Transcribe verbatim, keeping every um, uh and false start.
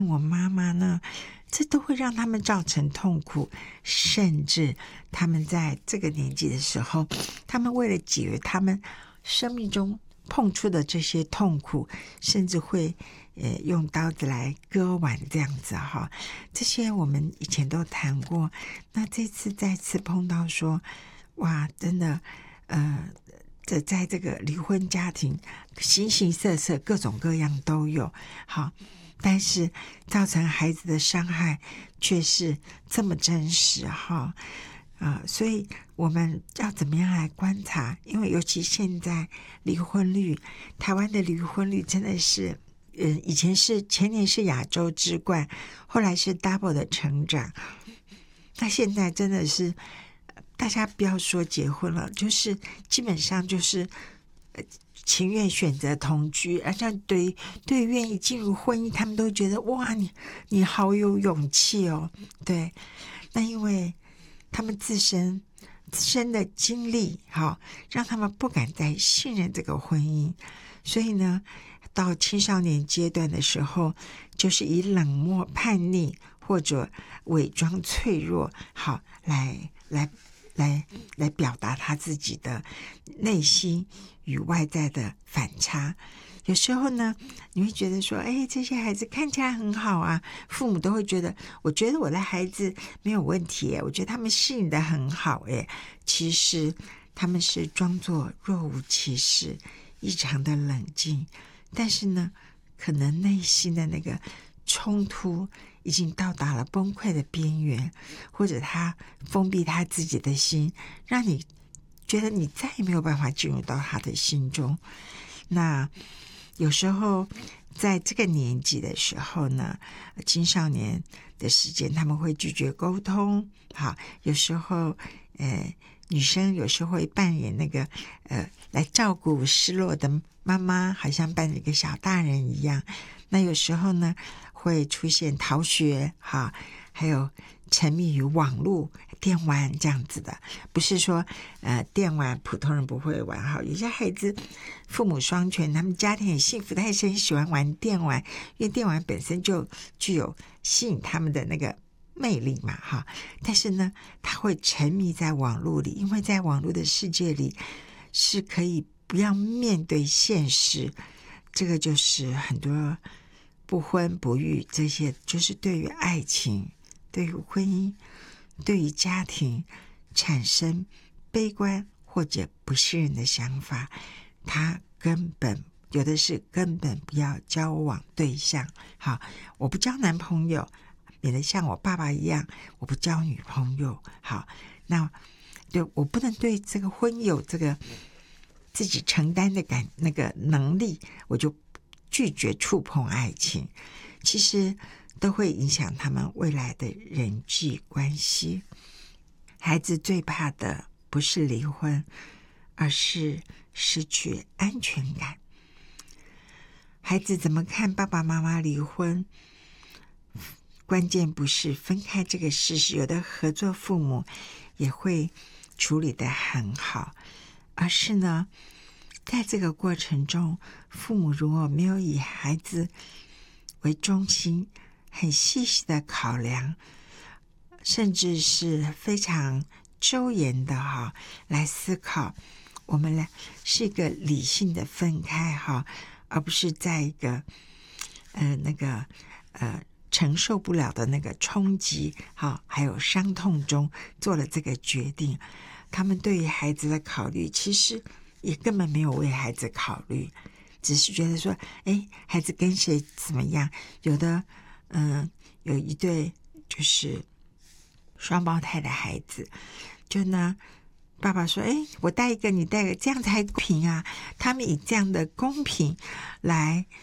我妈妈呢，这都会让他们造成痛苦，甚至他们在这个年纪的时候，他们为了解决他们生命中碰触的这些痛苦，甚至会呃用刀子来割腕这样子哈。这些我们以前都谈过，那这次再次碰到说，哇，真的呃这在这个离婚家庭形形色色，各种各样都有。好，但是造成孩子的伤害却是这么真实哈。啊、呃，所以我们要怎么样来观察？因为尤其现在离婚率，台湾的离婚率真的是，呃，以前是前年是亚洲之冠，后来是 double 的成长，那现在真的是，大家不要说结婚了，就是基本上就是，呃，情愿选择同居，而且对对愿意进入婚姻，他们都觉得哇，你你好有勇气哦，对，那因为他们自身自身的经历，哈，让他们不敢再信任这个婚姻，所以呢，到青少年阶段的时候，就是以冷漠、叛逆或者伪装脆弱，好来来来来表达他自己的内心与外在的反差。有时候呢，你会觉得说，哎，这些孩子看起来很好啊，父母都会觉得，我觉得我的孩子没有问题，我觉得他们适应的很好，哎，其实他们是装作若无其事，异常的冷静，但是呢，可能内心的那个冲突已经到达了崩溃的边缘，或者他封闭他自己的心，让你觉得你再也没有办法进入到他的心中。那有时候在这个年纪的时候呢，青少年的时间他们会拒绝沟通，好，有时候呃女生有时候会扮演那个呃来照顾失落的妈妈，好像扮演一个小大人一样。那有时候呢会出现逃学，哈，还有沉迷于网络电玩这样子的，不是说呃电玩普通人不会玩哈，有些孩子父母双全，他们家庭很幸福，他也是很喜欢玩电玩，因为电玩本身就具有吸引他们的那个魅力嘛哈。但是呢，他会沉迷在网络里，因为在网络的世界里是可以不要面对现实，这个就是很多不婚不育，这些就是对于爱情、对于婚姻、对于家庭产生悲观或者不信任的想法，他根本有的是根本不要交往对象。好，我不交男朋友，免得像我爸爸一样，我不交女朋友。好，那对我不能对这个婚姻有这个自己承担的感那个能力，我就拒绝触碰爱情，其实都会影响他们未来的人际关系。孩子最怕的不是离婚，而是失去安全感。孩子怎么看爸爸妈妈离婚？关键不是分开这个事实，有的合作父母也会处理得很好，而是呢，在这个过程中，父母如果没有以孩子为中心，很细细的考量，甚至是非常周延的哈来思考，我们来是一个理性的分开哈，而不是在一个呃那个呃承受不了的那个冲击哈，还有伤痛中做了这个决定。他们对于孩子的考虑，其实也根本没有为孩子考虑，只是觉得说，哎，孩子跟谁怎么样？有的，嗯，有一对就是双胞胎的孩子，就呢，爸爸说，哎，我带一个，你带一个，这样才公平啊！他们以这样的公平来